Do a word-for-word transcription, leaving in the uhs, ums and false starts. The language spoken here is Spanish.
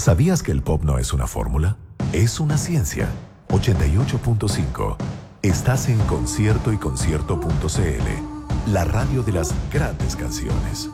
¿Sabías que el pop no es una fórmula? Es una ciencia. ochenta y ocho punto cinco. Estás en Concierto y Concierto punto c l, la radio de las grandes canciones.